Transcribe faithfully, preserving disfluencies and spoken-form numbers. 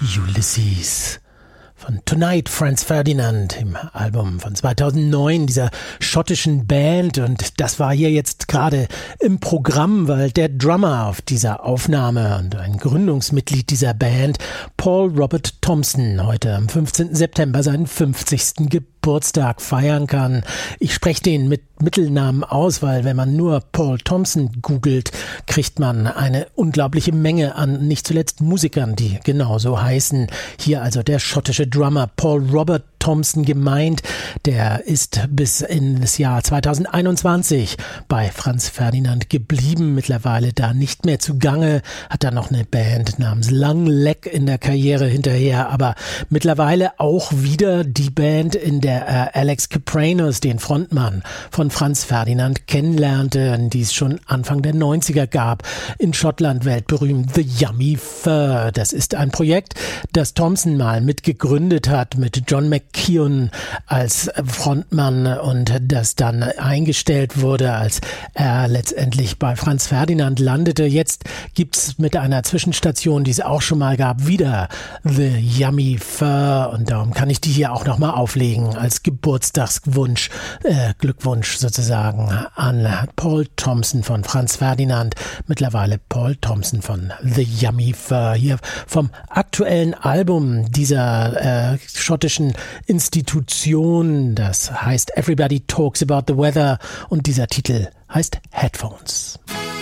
Ulysses von Tonight, Franz Ferdinand, im Album von zweitausendneun, dieser schottischen Band. Und das war hier jetzt gerade im Programm, weil der Drummer auf dieser Aufnahme und ein Gründungsmitglied dieser Band, Paul Robert Thompson, heute am fünfzehnten September seinen fünfzigsten Geburtstag feiern kann. Ich spreche den mit Mittelnamen aus, weil wenn man nur Paul Thompson googelt, kriegt man eine unglaubliche Menge an nicht zuletzt Musikern, die genauso heißen. Hier also der schottische Drummer Paul Robert Thompson gemeint. Der ist bis in das Jahr zweitausendeinundzwanzig bei Franz Ferdinand geblieben, mittlerweile da nicht mehr zugange, hat dann noch eine Band namens Long Leg in der Karriere hinterher, aber mittlerweile auch wieder die Band, in der äh, Alex Kapranos, den Frontmann von Franz Ferdinand, kennenlernte, die es schon Anfang der neunziger gab, in Schottland weltberühmt, The Yummy Fur. Das ist ein Projekt, das Thompson mal mitgegründet hat mit John McKeown als Frontmann und das dann eingestellt wurde, als er letztendlich bei Franz Ferdinand landete. Jetzt gibt's mit einer Zwischenstation, die es auch schon mal gab, wieder The Yummy Fur, und darum kann ich die hier auch nochmal auflegen als Geburtstagswunsch, äh, Glückwunsch sozusagen an Paul Thompson von Franz Ferdinand, mittlerweile Paul Thompson von The Yummy Fur, hier vom aktuellen Album dieser äh, schottischen Institution, das heißt Everybody Talks About the Weather, und dieser Titel heißt Headphones.